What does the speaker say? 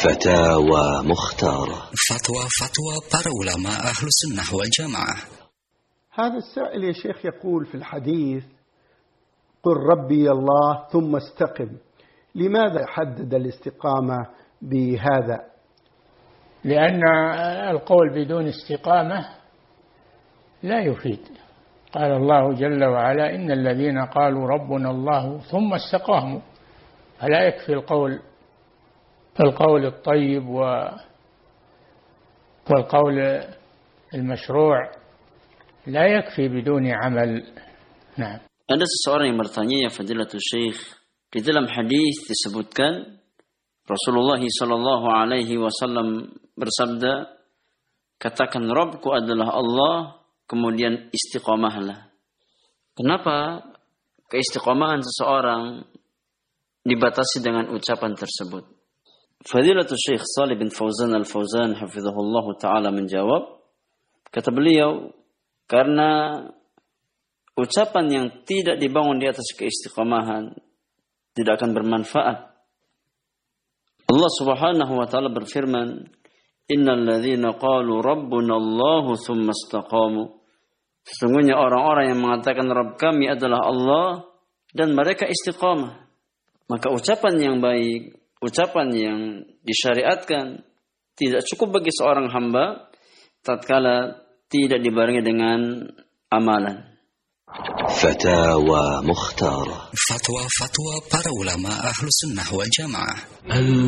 فتاوى مختارة. فتوى para ulama ahlu sunnah wal jamaah. هذا السائل يا شيخ يقول في الحديث: قل ربي الله ثم استقم. لماذا حدد الاستقامة بهذا؟ لأن القول بدون استقامة لا يفيد. قال الله جل وعلا: إن الذين قالوا ربنا الله ثم استقاموا. فلا يكفي القول الطيب والقول المشروع، لا يكفي بدون عمل. نعم. Ada seseorang yang bertanya, ya Fadilatul Syekh, di dalam hadis disebutkan Rasulullah sallallahu alaihi wasallam bersabda, katakan Rabbku adalah Allah, kemudian istiqamahlah. Kenapa keistiqamahan seseorang dibatasi dengan ucapan tersebut? Fadilatul Syekh Shalih bin Fauzan Al-Fauzan hafizahullah ta'ala menjawab, kata beliau, karena ucapan yang tidak dibangun di atas keistiqamahan tidak akan bermanfaat. Allah Subhanahu wa taala berfirman, innal ladzina qalu rabbuna Allahu tsumma istaqamu. Sesungguhnya orang-orang yang mengatakan Rabb kami adalah Allah dan mereka istiqamah. Maka ucapan yang baik, ucapan yang disyariatkan tidak cukup bagi seorang hamba tatkala tidak dibarengi dengan amalan. فتاوى مختارة. Fatwa para ulama ahlu sunnah wal jamaah.